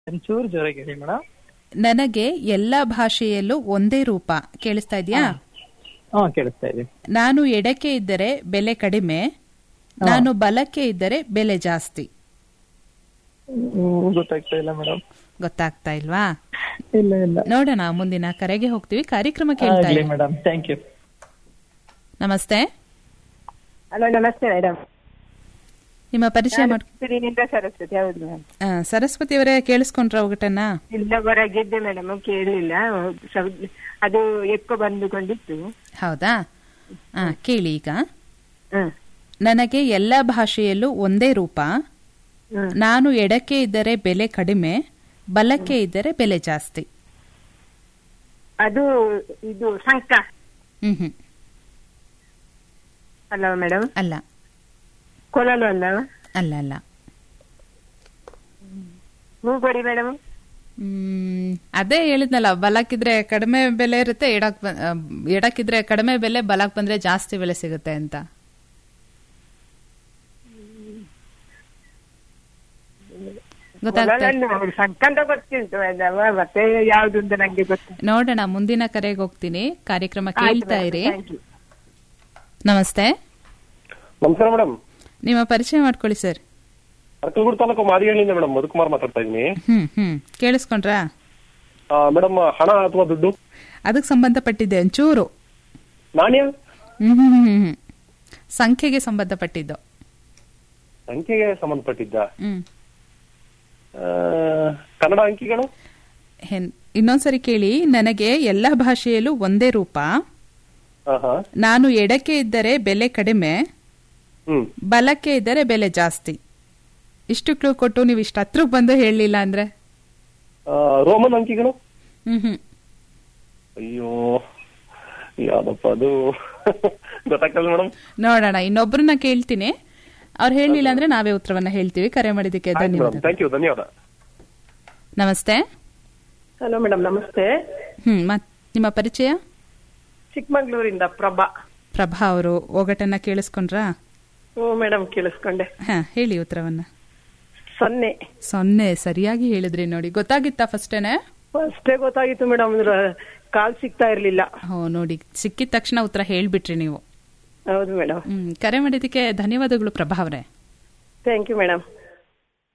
ಒಂಚೂರು ಜೋರಾಗಿ ಹೇಳಿ ಮೇಡಮ್. ನನಗೆ ಎಲ್ಲಾ ಭಾಷೆಯಲ್ಲೂ ಒಂದೇ ರೂಪ. ಕೇಳಿಸ್ತಾ ಇದೆಯಾ? ಹಾ, ಕೇಳಿಸ್ತಾ ಇದೆ. ನಾನು ಎಡಕ್ಕೆ ಇದ್ದರೆ ಬೆಲೆ ಕಡಿಮೆ, ನಾನು ಬಲಕ್ಕೆ ಇದ್ದರೆ ಬೆಲೆ ಜಾಸ್ತಿ. ಗೊತ್ತಾಗ್ತಾ ಇಲ್ಲ ಮೇಡಮ್. ಗೊತ್ತಾಗ್ತಾ ಇಲ್ವಾ? ಇಲ್ಲ ಇಲ್ಲ. ನೋಡೋಣ, ಮುಂದಿನ ಕರೆಗೆ ಹೋಗ್ತೀವಿ. ಕಾರ್ಯಕ್ರಮ ಕೇಳ್ತಾ ಇರಿ ಮೇಡಮ್. Thank you. ನಮಸ್ತೆ. ಹಲೋ, ನಮಸ್ತೆ ಮೇಡಮ್. ನಿಮ್ಮ ಪರಿಚಯ ಸರಸ್ವತಿ. ಹೌದು ಮೇಡಮ್. ಸರಸ್ವತಿ ಅವರೇ, ಕೇಳಿಸ್ಕೊಂಡ್ರ ಒಗಟನ್ನ? ಇಲ್ಲ, ಹೊರಗಿದ್ದೆ ಮೇಡಮ್, ಕೇಳಲಿಲ್ಲ. ಅದು ಎಕ್ಕೋ ಬಂದುಕೊಂಡಿತ್ತು. ಹೌದಾ? ಕೇಳಿ ಈಗ. ನನಗೆ ಎಲ್ಲ ಭಾಷೆಯಲ್ಲೂ ಒಂದೇ ರೂಪ, ನಾನು ಎಡಕ್ಕೆ ಇದ್ದರೆ ಬೆಲೆ ಕಡಿಮೆ, ಬಲಕ್ಕೆ ಇದ್ದರೆ ಬೆಲೆ ಜಾಸ್ತಿ. ಅದು ಇದು ಸಂಕ ಅಲ್ಲ ಮೇಡಮ್? ಅಲ್ಲ. ಕೊಳಲು ಅಲ್ಲ? ಅಲ್ಲ ಅಲ್ಲ. ಹೂಗೊಡಿ ಮೇಡಮ್? ಅದೇ ಹೇಳಿದ್ನಲ್ಲ, ಬಲಕ್ಕಿದ್ರೆ ಕಡಿಮೆ ಬೆಲೆ ಇರುತ್ತೆ, ಎಡಕ್ಕಿದ್ರೆ ಕಡಿಮೆ ಬೆಲೆ, ಬಲಕ್ ಬಂದ್ರೆ ಜಾಸ್ತಿ ಬೆಲೆ ಸಿಗುತ್ತೆ ಅಂತ. ಮತ್ತೆ ಯಾವ್ದು ಅಂತ ನಂಗೆ ಗೊತ್ತು. ನೋಡೋಣ, ಮುಂದಿನ ಕರೆಗೆ ಹೋಗ್ತೀನಿ. ಕಾರ್ಯಕ್ರಮ ಕೇಳ್ತಾ ಇರಿ. ನಮಸ್ತೆ. ನಮಸ್ಕಾರ ಮೇಡಮ್. ನಿಮ್ಮ ಪರಿಚಯ ಮಾಡ್ಕೊಳ್ಳಿ ಸರ್. ಅರಕಲಗೂಡು ತಾಲೂಕು ಮಾದಿಹಳ್ಳಿಯಿಂದ ಮೇಡಮ್ ಮಧುಕುಮಾರ್ ಮಾತಾಡ್ತಾ ಇದ್ದೀನಿ. ಕೇಳಿಸ್ಕೊಂಡ್ರಾ ಮೇಡಮ್? ಹಣ ಅಥವಾ ದುಡ್ಡು ಅದಕ್ಕೆ ಸಂಬಂಧಪಟ್ಟಿದ್ದೆ ಒಂಚೂರು. ನಾಣ್ಯ? ಸಂಖ್ಯೆಗೆ ಸಂಬಂಧಪಟ್ಟಿದ್ದು. ಸಂಖ್ಯೆಗೆ ಸಂಬಂಧಪಟ್ಟಿದ್ದ? ಕನ್ನಡ ಅಂಕಿಗಳು? ಇನ್ನೊಂದ್ಸರಿ ಕೇಳಿ. ನನಗೆ ಎಲ್ಲ ಭಾಷೆಯಲ್ಲೂ ಒಂದೇ ರೂಪ, ನಾನು ಎಡಕ್ಕೆ ಇದ್ದರೆ ಬೆಲೆ ಕಡಿಮೆ, ಬಲಕ್ಕೆ ಇದ್ದರೆ ಬೆಲೆ ಜಾಸ್ತಿ. ಇಷ್ಟು ಕ್ಲೂ ಕೊಟ್ಟು ನೀವು ಇಷ್ಟ ಹತ್ರ ಬಂದು ಹೇಳಲಿಲ್ಲ ಅಂದ್ರೆ? ರೋಮನ್ ಅಂಕಿಗಳು? ಅಯ್ಯೋ, ಯಾವ್ದಪ್ಪ ಅದು? ಗೊತ್ತಾಗ್ತಲ್ಲ ಮೇಡಮ್. ನೋಡೋಣ, ಇನ್ನೊಬ್ರನ್ನ ಕೇಳ್ತೀನಿ. ಅವ್ರು ಹೇಳಲಿಲ್ಲ ಅಂದ್ರೆ ನಾವೇ ಉತ್ತರವನ್ನ ಹೇಳ್ತೀವಿ. ಕರೆ ಮಾಡಿದ್ದಕ್ಕೆ ಧನ್ಯವಾದ. Thank you. ಧನ್ಯವಾದ. ನಮಸ್ತೆ. ಹಲೋ ಮೇಡಮ್, ನಮಸ್ತೆ. ನಿಮ್ಮ ಪರಿಚಯ? ಚಿಕ್ಕಮಂಗ್ಳೂರಿಂದ ಪ್ರಭಾ. ಪ್ರಭಾ ಅವರು ಒಗಟನ್ನ ಕೇಳಿಸ್ಕೊಂಡ್ರಾ? ಓ ಮೇಡಮ್, ಕೇಳಿಸ್ಕೊಂಡೆ. ಹೇಳಿ ಉತ್ತರವನ್ನ. 0. 0 ಸರಿಯಾಗಿ ಹೇಳಿದ್ರಿ ನೋಡಿ. ಗೊತ್ತಾಗಿತ್ತಾ ಫಸ್ಟೇನೆ? ಫಸ್ಟೇ ಗೊತ್ತಾಗಿತ್ತು ಮೇಡಮ್, ಕಾಲ್ ಸಿಗ್ತಾ ಇರ್ಲಿಲ್ಲ. ನೋಡಿ, ಸಿಕ್ಕಿದ ತಕ್ಷಣ ಉತ್ತರ ಹೇಳ್ಬಿಟ್ರಿ ನೀವು. ಹೌದು ಮೇಡಮ್. ಕರೆ ಮಾಡಿದ್ದಕ್ಕೆ ಧನ್ಯವಾದಗಳು ಪ್ರಭಾ ಅವರೇ. Thank you madam.